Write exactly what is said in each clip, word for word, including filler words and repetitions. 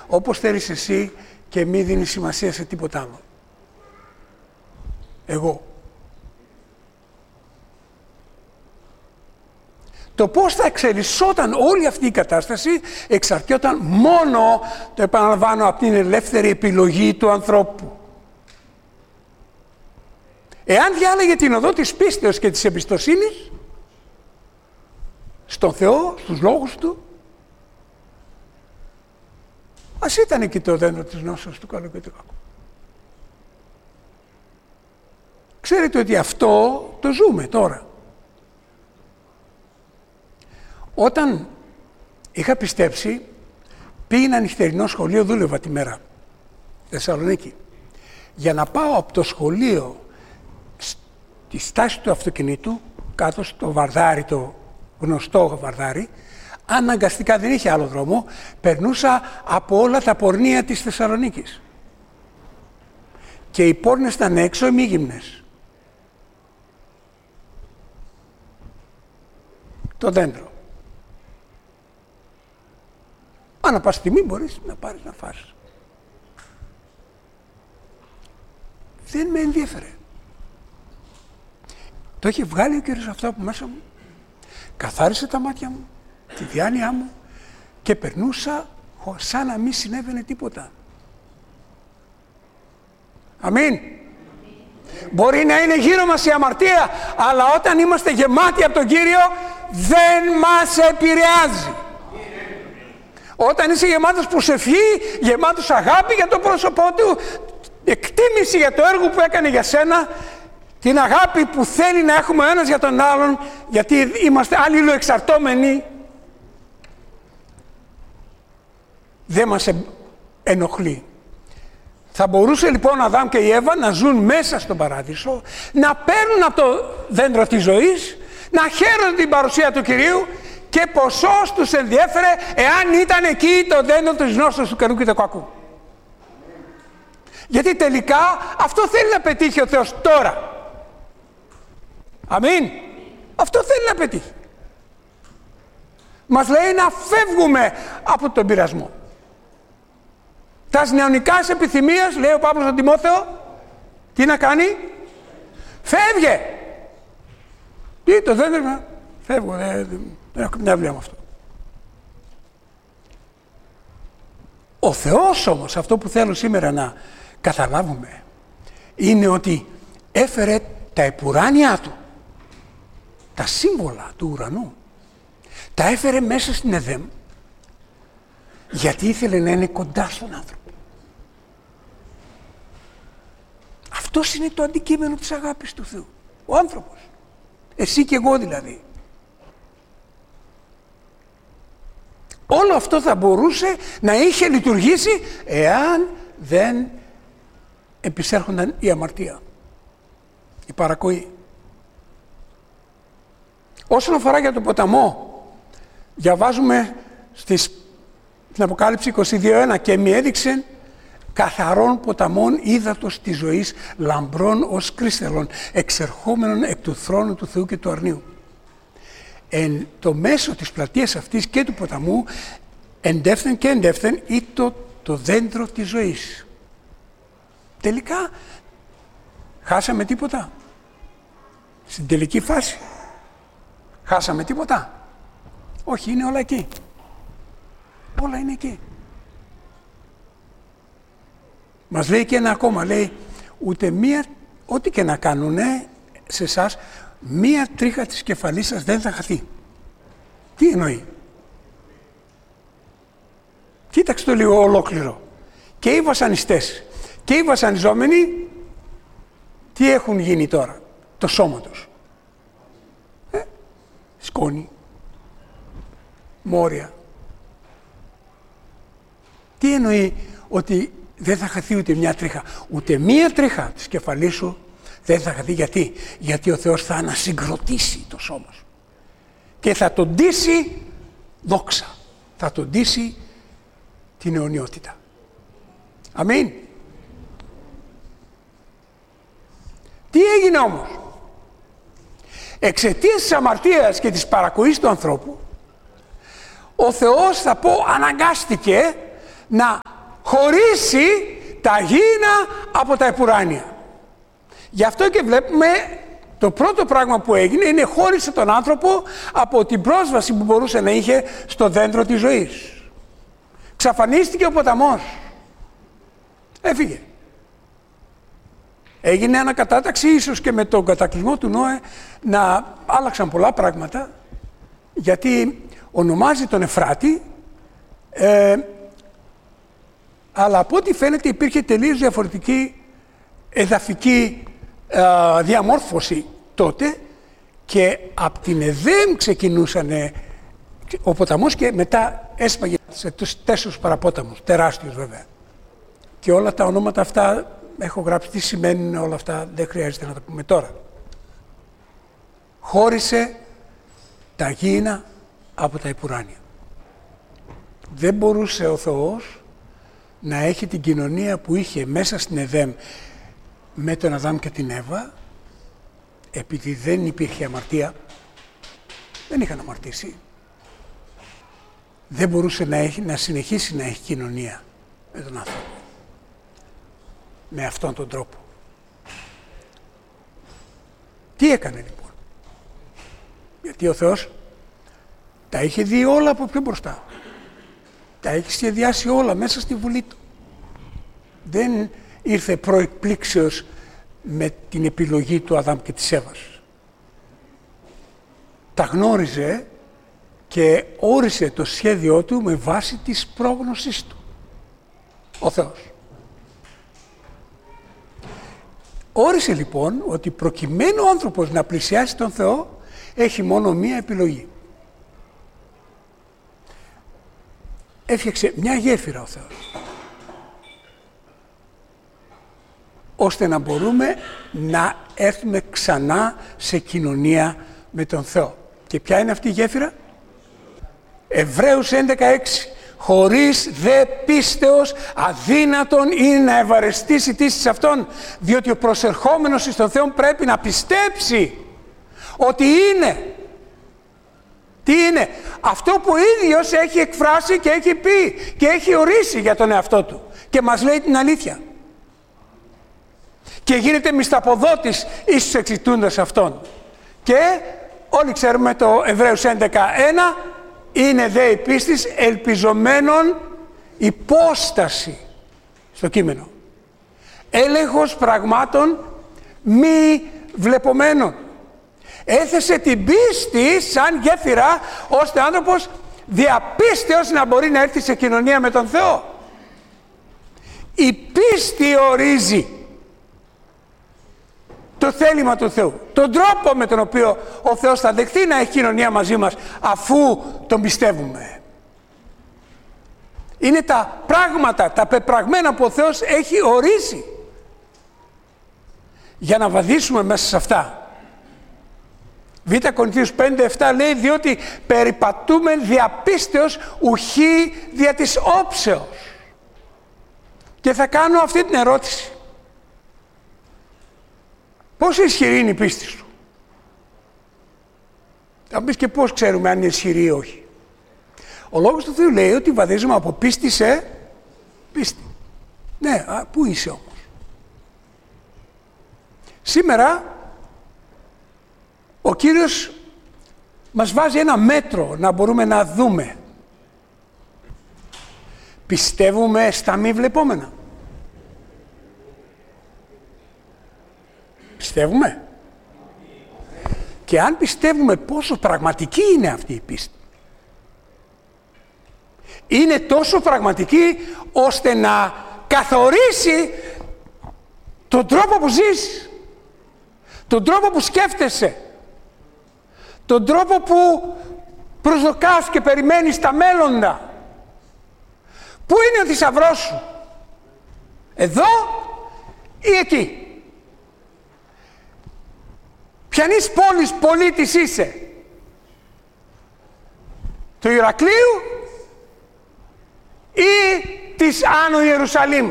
όπως θέλεις εσύ και μη δίνεις σημασία σε τίποτα άλλο. Εγώ. Το πώς θα εξελισσόταν όλη αυτή η κατάσταση εξαρτιόταν μόνο, το επαναλαμβάνω, από την ελεύθερη επιλογή του ανθρώπου. Εάν διάλεγε την οδό της πίστεως και της εμπιστοσύνης στον Θεό, στους λόγους Του, ας ήταν εκεί το δέντρο της γνώσεως του καλού και του κακού. Ξέρετε ότι αυτό το ζούμε τώρα. Όταν είχα πιστέψει, πήγαινα νυχτερινό σχολείο, δούλευα τη μέρα, Θεσσαλονίκη. Για να πάω από το σχολείο στη στάση του αυτοκινήτου, κάτω στο Βαρδάρι, το γνωστό Βαρδάρι, αναγκαστικά, δεν είχε άλλο δρόμο, περνούσα από όλα τα πορνεία της Θεσσαλονίκης. Και οι πόρνες ήταν έξω ημίγυμνες. Το δέντρο. Ανά πάση στιγμή μπορείς να πάρεις να φας. Δεν με ενδιέφερε. Το είχε βγάλει ο Κύριος αυτό από μέσα μου. Καθάρισε τα μάτια μου, τη διάνοιά μου και περνούσα σαν να μην συνέβαινε τίποτα. Αμήν. Μπορεί να είναι γύρω μας η αμαρτία, αλλά όταν είμαστε γεμάτοι από τον Κύριο δεν μας επηρεάζει. Όταν είσαι γεμάτος προσευχή, γεμάτος αγάπη για το πρόσωπό Του, εκτίμηση για το έργο που έκανε για σένα, την αγάπη που θέλει να έχουμε ο ένας για τον άλλον, γιατί είμαστε αλληλοεξαρτώμενοι, δεν μας ενοχλεί. Θα μπορούσε λοιπόν ο Αδάμ και η Εύα να ζουν μέσα στον παράδεισο, να παίρνουν από το δέντρο της ζωής, να χαίρονται την παρουσία του Κυρίου και ποσός τους ενδιέφερε εάν ήταν εκεί το δέντρο της γνώσεως του καλού και του κακού. Γιατί τελικά αυτό θέλει να πετύχει ο Θεός τώρα. Αμήν. Αυτό θέλει να πετύχει. Μας λέει να φεύγουμε από τον πειρασμό. Τα νεονικάς επιθυμίας, λέει ο Παύλος στον Τιμόθεο, τι να κάνει? Φεύγε. Τι το δέντρο, φεύγω, δεν, δεν έχω καμιά δουλειά με αυτό. Ο Θεός όμως, αυτό που θέλω σήμερα να καταλάβουμε, είναι ότι έφερε τα επουράνια Του, τα σύμβολα του ουρανού, τα έφερε μέσα στην Εδέμ, γιατί ήθελε να είναι κοντά στον άνθρωπο. Αυτός είναι το αντικείμενο της αγάπης του Θεού. Ο άνθρωπος. Εσύ και εγώ δηλαδή. Όλο αυτό θα μπορούσε να είχε λειτουργήσει εάν δεν επισέρχονταν η αμαρτία, η παρακοή. Όσον αφορά για τον ποταμό, διαβάζουμε στις, στην Αποκάλυψη είκοσι δύο ένα, και μη έδειξε καθαρών ποταμών ύδατος της ζωής, λαμπρών ως κρίστελων, εξερχόμενων εκ του θρόνου του Θεού και του αρνίου. Εν το μέσο της πλατείας αυτής και του ποταμού, εντεύθεν και εντεύθεν ήτο το δέντρο της ζωής. Τελικά, χάσαμε τίποτα. Στην τελική φάση, χάσαμε τίποτα. Όχι, είναι όλα εκεί. Όλα είναι εκεί. Μας λέει και ένα ακόμα, λέει, ούτε μία, ό,τι και να κάνουνε σε εσάς, μία τρίχα της κεφαλής σας δεν θα χαθεί. Τι εννοεί? Κοίταξε το λίγο ολόκληρο. Και οι βασανιστές και οι βασανιζόμενοι, τι έχουν γίνει τώρα? Το σώμα τους. Ε, σκόνη, μόρια. Τι εννοεί ότι δεν θα χαθεί ούτε μια τρίχα? Ούτε μία τρίχα της κεφαλής σου δεν θα χαθεί. Γιατί? Γιατί ο Θεός θα ανασυγκροτήσει το σώμα σου και θα τον ντύσει δόξα, θα τον ντύσει την αιωνιότητα. Αμήν. Τι έγινε όμως? Εξαιτίας της αμαρτίας και της παρακοής του ανθρώπου, ο Θεός, θα πω, αναγκάστηκε να χωρίσει τα γήινα από τα επουράνια. Γι' αυτό και βλέπουμε το πρώτο πράγμα που έγινε είναι χώρισε τον άνθρωπο από την πρόσβαση που μπορούσε να είχε στο δέντρο της ζωής. Ξαφανίστηκε ο ποταμός. Έφυγε. Έγινε ανακατάταξη, ίσως και με τον κατακλυσμό του Νόε να άλλαξαν πολλά πράγματα, γιατί ονομάζει τον Εφράτη, ε, αλλά από ό,τι φαίνεται υπήρχε τελείως διαφορετική εδαφική ε, διαμόρφωση τότε και από την Εδέμ ξεκινούσαν ο ποταμός και μετά έσπαγε σε τους τέσσερους παραπόταμους, τεράστιους βέβαια. Και όλα τα ονόματα αυτά έχω γράψει τι σημαίνουν όλα αυτά, δεν χρειάζεται να τα πούμε τώρα. Χώρισε τα γήινα από τα επουράνια. Δεν μπορούσε ο Θεός να έχει την κοινωνία που είχε μέσα στην Εδέμ με τον Αδάμ και την Εύα, επειδή δεν υπήρχε αμαρτία, δεν είχαν αμαρτήσει. Δεν μπορούσε να, έχει, να συνεχίσει να έχει κοινωνία με τον άνθρωπο. Με αυτόν τον τρόπο. Τι έκανε λοιπόν? Γιατί ο Θεός τα είχε δει όλα από πιο μπροστά. Τα έχει σχεδιάσει όλα μέσα στη βουλή του. Δεν ήρθε προεκπλήξεως με την επιλογή του Αδάμ και της Εύας. Τα γνώριζε και όρισε το σχέδιό του με βάση της πρόγνωσης του. Ο Θεός. Όρισε λοιπόν ότι προκειμένου ο άνθρωπος να πλησιάσει τον Θεό έχει μόνο μία επιλογή. Έφτιαξε μια γέφυρα ο Θεός, ώστε να μπορούμε να έρθουμε ξανά σε κοινωνία με τον Θεό. Και ποια είναι αυτή η γέφυρα? Εβραίους έντεκα έξι. Χωρίς δε πίστεως αδύνατον είναι να ευαρεστήσει τις σε αυτόν, διότι ο προσερχόμενος εις τον Θεό πρέπει να πιστέψει ότι είναι. Τι είναι? Αυτό που ο ίδιος έχει εκφράσει και έχει πει και έχει ορίσει για τον εαυτό του και μας λέει την αλήθεια. Και γίνεται μισθαποδότης εις τους εξητούντας αυτόν. Και όλοι ξέρουμε το Εβραίους έντεκα ένα, είναι δε η πίστης ελπιζομένων υπόσταση στο κείμενο. Έλεγχος πραγμάτων μη βλεπομένων. Έθεσε την πίστη σαν γέφυρα, ώστε ο άνθρωπος διαπίστεως να μπορεί να έρθει σε κοινωνία με τον Θεό. Η πίστη ορίζει το θέλημα του Θεού, τον τρόπο με τον οποίο ο Θεός θα δεχθεί να έχει κοινωνία μαζί μας αφού τον πιστεύουμε. Είναι τα πράγματα, τα πεπραγμένα που ο Θεός έχει ορίσει για να βαδίσουμε μέσα σε αυτά. Β' Κορινθίους πέντε επτά λέει, διότι περιπατούμε διαπίστεως ουχή δια της όψεως. Και θα κάνω αυτή την ερώτηση. Πόσο ισχυρή είναι η πίστη σου? Θα πεις και πώς ξέρουμε αν είναι ισχυρή ή όχι. Ο Λόγος του Θεού λέει ότι βαδίζουμε από πίστη σε πίστη. Ναι, α, πού είσαι όμως? Σήμερα ο Κύριος μας βάζει ένα μέτρο να μπορούμε να δούμε. Πιστεύουμε στα μη βλεπόμενα? Πιστεύουμε? Και αν πιστεύουμε, πόσο πραγματική είναι αυτή η πίστη? Είναι τόσο πραγματική ώστε να καθορίσει τον τρόπο που ζεις, τον τρόπο που σκέφτεσαι, τον τρόπο που προσδοκάς και περιμένεις τα μέλλοντα. Πού είναι ο θησαυρός σου? Εδώ ή εκεί? Ποιανής πόλης πολίτης είσαι? Του Ηρακλείου ή της Άνω Ιερουσαλήμ?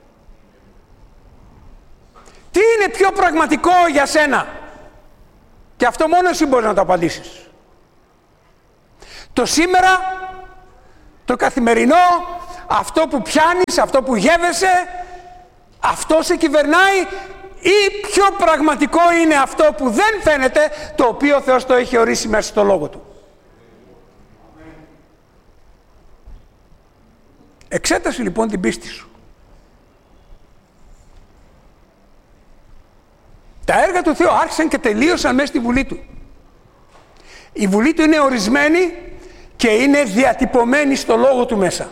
Τι είναι πιο πραγματικό για σένα? Και αυτό μόνο εσύ μπορείς να το απαντήσεις. Το σήμερα, το καθημερινό, αυτό που πιάνεις, αυτό που γεύεσαι, αυτό σε κυβερνάει, ή πιο πραγματικό είναι αυτό που δεν φαίνεται, το οποίο ο Θεός το έχει ορίσει μέσα στο Λόγο Του. Εξέτασε λοιπόν την πίστη σου. Τα έργα του Θεού άρχισαν και τελείωσαν μέσα στη Βουλή Του. Η Βουλή Του είναι ορισμένη και είναι διατυπωμένη στο Λόγο Του μέσα.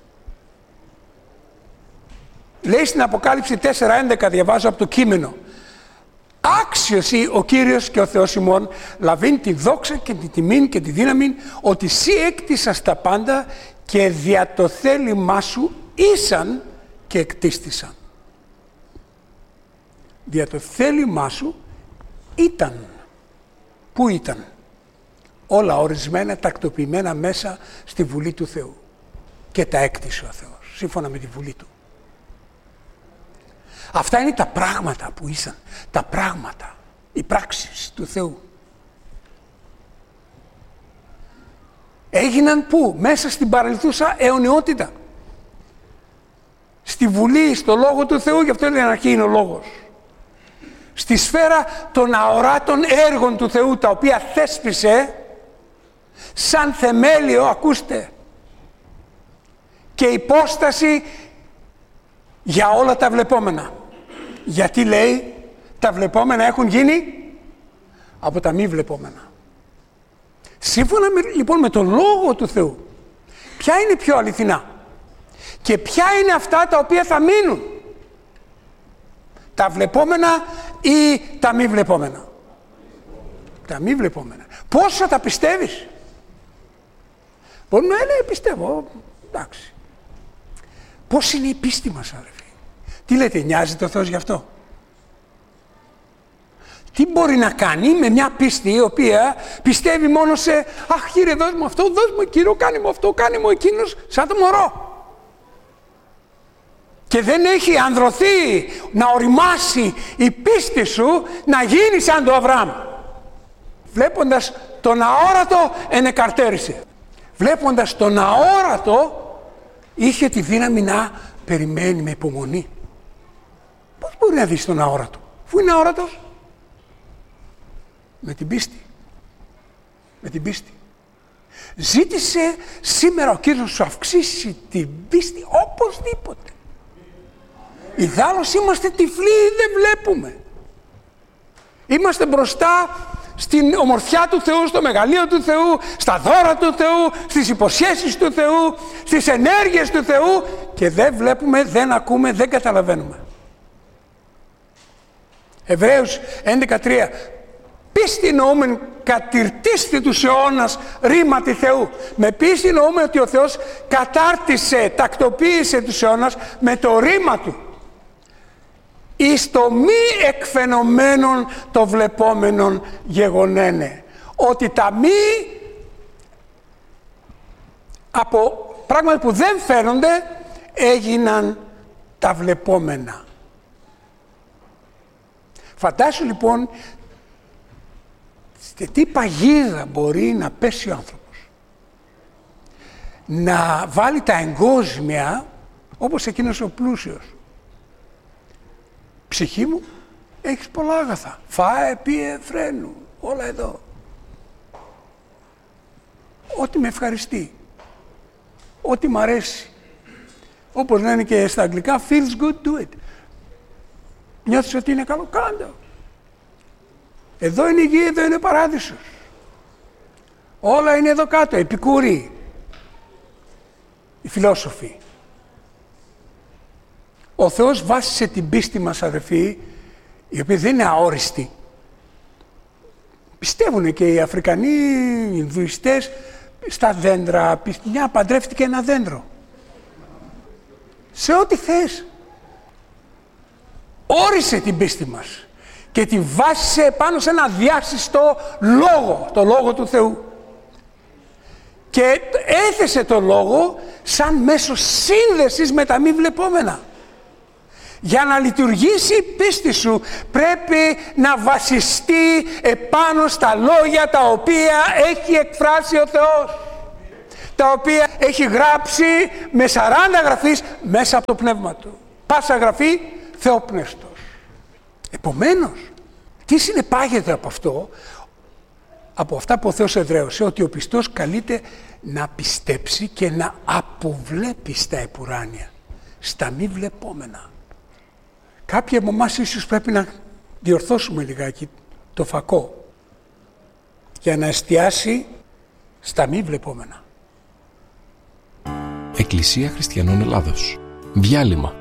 Λέει στην Αποκάλυψη τέσσερα έντεκα, διαβάζω από το κείμενο: «Άξιος ο Κύριος και ο Θεός ημών, λαβήν τη δόξα και τη τιμήν και τη δύναμη, ότι σύ έκτισας τα πάντα και δια το θέλημά σου ήσαν και εκτίστησαν». Δια το θέλημά σου ήταν. Πού ήταν? Όλα ορισμένα, τακτοποιημένα μέσα στη Βουλή του Θεού. Και τα έκτισε ο Θεός, σύμφωνα με τη Βουλή Του. Αυτά είναι τα πράγματα που ήσαν. Τα πράγματα, οι πράξεις του Θεού. Έγιναν πού? Μέσα στην παρελθούσα αιωνιότητα. Στη Βουλή, στο Λόγο του Θεού, γι' αυτό είναι αρχή είναι ο Λόγος. Στη σφαίρα των αοράτων έργων του Θεού, τα οποία θέσπισε σαν θεμέλιο, ακούστε, και υπόσταση για όλα τα βλεπόμενα. Γιατί λέει τα βλεπόμενα έχουν γίνει από τα μη βλεπόμενα. Σύμφωνα με, λοιπόν με τον Λόγο του Θεού, ποια είναι πιο αληθινά και ποια είναι αυτά τα οποία θα μείνουν? Τα βλεπόμενα ή τα μη βλεπόμενα? Τα μη βλεπόμενα. Πώς θα τα πιστεύεις? Μπορεί να λέει πιστεύω, εντάξει. Πώς είναι η πίστη μας, αδελφοί? Τι λέτε, νοιάζεται ο Θεός γι' αυτό? Τι μπορεί να κάνει με μια πίστη η οποία πιστεύει μόνο σε «Αχ, Κύριε, δώσ' μου αυτό, δώσ' μου εκείνο, κάνε μου αυτό, κάνε μου εκείνος», σαν το μωρό. Και δεν έχει ανδρωθεί να οριμάσει η πίστη σου να γίνει σαν το Αβραάμ. Βλέποντας τον αόρατο ενεκαρτέρισε. Βλέποντας τον αόρατο είχε τη δύναμη να περιμένει με υπομονή. Πώς μπορεί να δεις τον αόρατο? Πού είναι αόρατος? Με την πίστη. Με την πίστη. Ζήτησε σήμερα ο Κύριος να σου αυξήσει την πίστη οπωσδήποτε. Ιδάλλως είμαστε τυφλοί, δεν βλέπουμε. Είμαστε μπροστά στην ομορφιά του Θεού, στο μεγαλείο του Θεού, στα δώρα του Θεού, στις υποσχέσεις του Θεού, στις ενέργειες του Θεού και δεν βλέπουμε, δεν ακούμε, δεν καταλαβαίνουμε. Εβραίους έντεκα τρία. Πίστη νοούμεν κατηρτίστη τους αιώνας ρήματι Θεού. Με πίστη νοούμε ότι ο Θεός κατάρτισε, τακτοποίησε τους αιώνας με το ρήμα Του. Εις το μη εκφαινομένον το βλεπόμενον γεγονένε. Ότι τα μη από πράγματα που δεν φαίνονται έγιναν τα βλεπόμενα. Φαντάσου λοιπόν τι παγίδα μπορεί να πέσει ο άνθρωπος. Να βάλει τα εγκόσμια όπως εκείνος ο πλούσιος. Ψυχή μου, έχεις πολλά αγαθά. Φάε, πίε, φρένου, όλα εδώ. Ό,τι με ευχαριστεί. Ό,τι μ' αρέσει. Όπως λένε και στα αγγλικά, feels good, do it. Νιώθεις ότι είναι καλό, κάντο. Εδώ είναι η γη, εδώ είναι ο παράδεισος. Όλα είναι εδώ κάτω, επικούροι. Οι φιλόσοφοι. Ο Θεός βάσισε την πίστη μας, αδερφοί, η οποία δεν είναι αόριστη. Πιστεύουν και οι Αφρικανοί, οι Ινδουιστές, στα δέντρα. Μια παντρεύτηκε ένα δέντρο. Σε ό,τι θες. Όρισε την πίστη μας και τη βάσισε πάνω σε ένα διάσυστο λόγο, το λόγο του Θεού. Και έθεσε το λόγο σαν μέσο σύνδεσης με τα μη βλεπόμενα. Για να λειτουργήσει η πίστη σου πρέπει να βασιστεί επάνω στα λόγια τα οποία έχει εκφράσει ο Θεός. τα οποία έχει γράψει με σαράντα γραφείς μέσα από το πνεύμα του. Πάσα γραφή θεόπνευστος. Επομένως, τι συνεπάγεται από αυτό, από αυτά που ο Θεός εδραίωσε, ότι ο πιστός καλείται να πιστέψει και να αποβλέπει στα επουράνια, στα μη βλεπόμενα. Κάποιοι από εμάς ίσως πρέπει να διορθώσουμε λιγάκι το φακό για να εστιάσει στα μη βλεπόμενα. Εκκλησία Χριστιανών Ελλάδος. Διάλειμμα.